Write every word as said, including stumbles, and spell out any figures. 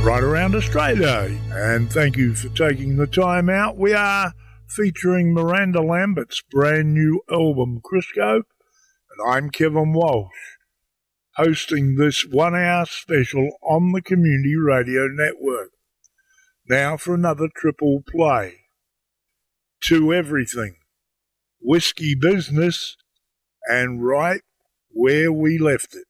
right around Australia. And thank you for taking the time out. We are featuring Miranda Lambert's brand new album, Crisco, and I'm Kevin Walsh, hosting this one-hour special on the Community Radio Network. Now for another triple play. To Everything, Whiskey Business, and Right Where We Left It.